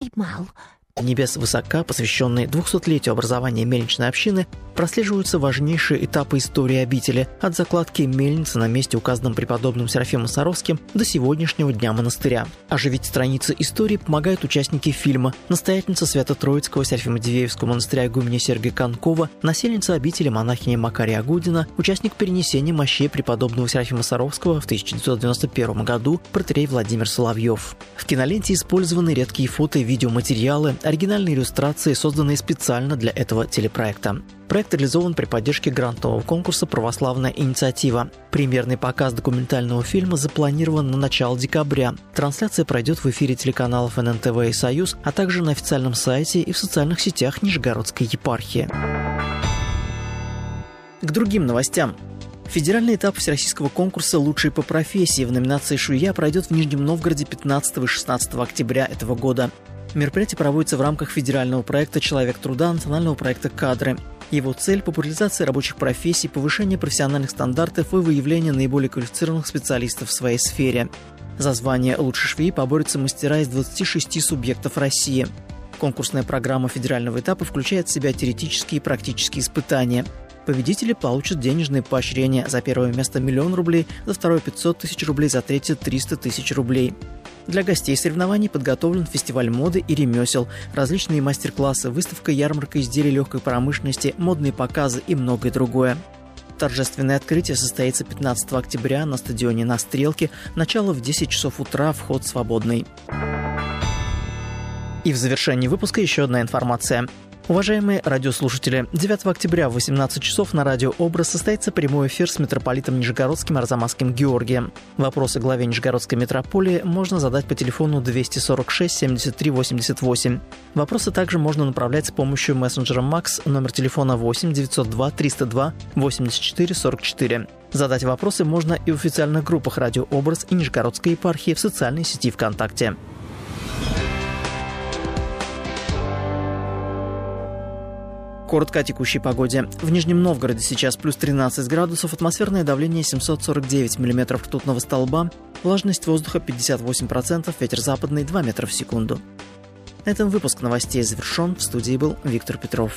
поймал. Небес высока, посвященный 200-летию образования мельничной общины, прослеживаются важнейшие этапы истории обители, от закладки мельницы на месте, указанном преподобным Серафимом Саровским, до сегодняшнего дня монастыря. Оживить страницы истории помогают участники фильма: настоятельница Свято-Троицкого Серафимо-Дивеевского монастыря игуменя Сергия Конкова, насельница обители монахиня Макария Агудина, участник перенесения мощей преподобного Серафима Саровского в 1991 году протоиерей Владимир Соловьев. В киноленте использованы редкие фото и видеоматериалы, оригинальные иллюстрации, созданные специально для этого телепроекта. Проект реализован при поддержке грантового конкурса «Православная инициатива». Премьерный показ документального фильма запланирован на начало декабря. Трансляция пройдет в эфире телеканалов ННТВ и «Союз», а также на официальном сайте и в социальных сетях Нижегородской епархии. К другим новостям. Федеральный этап всероссийского конкурса «Лучшие по профессии» в номинации «Швея» пройдет в Нижнем Новгороде 15 и 16 октября этого года. Мероприятие проводится в рамках федерального проекта «Человек труда», национального проекта «Кадры». Его цель – популяризация рабочих профессий, повышение профессиональных стандартов и выявление наиболее квалифицированных специалистов в своей сфере. За звание «Лучшей швеи» поборются мастера из 26 субъектов России. Конкурсная программа федерального этапа включает в себя теоретические и практические испытания. Победители получат денежные поощрения: за первое место 1 000 000 рублей, за второе 500 000 рублей, за третье 300 000 рублей. Для гостей соревнований подготовлен фестиваль моды и ремесел, различные мастер-классы, выставка, ярмарка изделий легкой промышленности, модные показы и многое другое. Торжественное открытие состоится 15 октября на стадионе «На Стрелке», начало в 10 часов утра, вход свободный. И в завершении выпуска еще одна информация. Уважаемые радиослушатели, 9 октября в 18 часов на радио «Образ» состоится прямой эфир с митрополитом Нижегородским Арзамасским Георгием. Вопросы главе Нижегородской митрополии можно задать по телефону 246 73 88. Вопросы также можно направлять с помощью мессенджера МАКС, номер телефона 8 902 302 84 44. Задать вопросы можно и в официальных группах радио «Образ» и Нижегородской епархии в социальной сети ВКонтакте. Коротко о текущей погоде. В Нижнем Новгороде сейчас плюс 13 градусов, атмосферное давление 749 миллиметров ртутного столба, влажность воздуха 58%, ветер западный 2 метра в секунду. На этом выпуск новостей завершен. В студии был Виктор Петров.